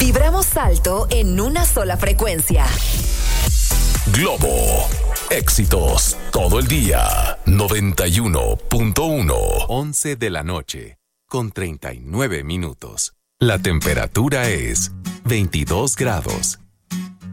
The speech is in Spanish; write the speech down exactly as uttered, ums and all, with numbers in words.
Vibramos alto en una sola frecuencia. Globo. Éxitos todo el día. noventa y uno punto uno. once de la noche, con treinta y nueve minutos. La temperatura es veintidós grados.